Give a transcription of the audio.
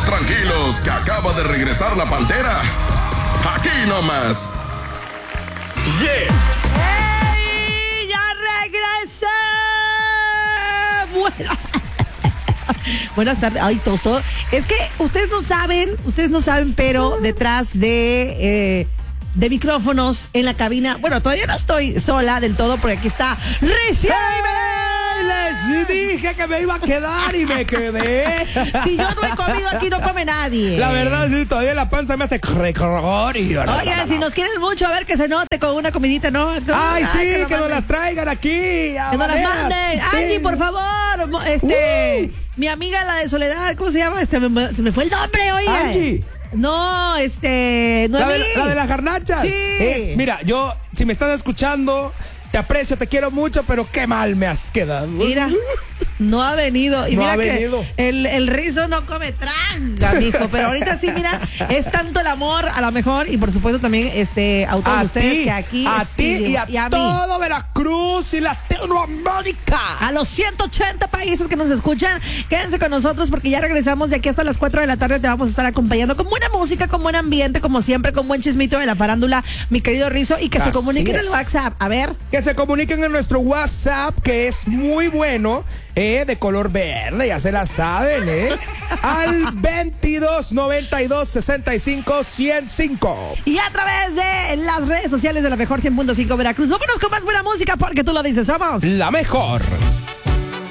más tranquilos, que acaba de regresar la Pantera. Aquí nomás. Yeah. ¡Ey! ¡Ya regresé! Bueno. Buenas tardes. Ay, todo. Es que ustedes no saben, pero detrás de micrófonos en la cabina, bueno, todavía no estoy sola del todo, porque aquí está Recién. Les dije que me iba a quedar y me quedé. Si yo no he comido aquí, no come nadie. La verdad, sí, todavía la panza me hace gregorio. Oigan, si nos quieren mucho, a ver que se note con una comidita, ¿no? Ay, sí, que nos manden. las traigan aquí. Que nos las manden. Sí. Angie, por favor. Mi amiga, la de Soledad, ¿cómo se llama? Se me fue el nombre, oye. Angie. No, Noemí. La de las garnachas. Sí. Mira, yo, si me estás escuchando, te aprecio, te quiero mucho, pero qué mal me has quedado. Mira, no ha venido. Y No mira ha que venido. el rizo no come tranga, mijo. Pero ahorita sí, mira, es tanto el amor, a lo mejor, y por supuesto también a todos ustedes que aquí. a sí, ti y a mí. todo Veracruz y Latinoamérica. A los 180 países que nos escuchan, quédense con nosotros porque ya regresamos de aquí hasta las 4 de la tarde. Te vamos a estar acompañando con buena música, con buen ambiente, como siempre, con buen chismito de la farándula, mi querido Rizo, y que se Así comuniquen en es. el WhatsApp. A ver. Que se comuniquen en nuestro WhatsApp, que es muy bueno, de color verde, ya se la saben, al 22 92 65 105. Y a través de las redes sociales de la mejor 100.5 Veracruz. Vámonos con más buena música porque tú lo dices, somos La mejor.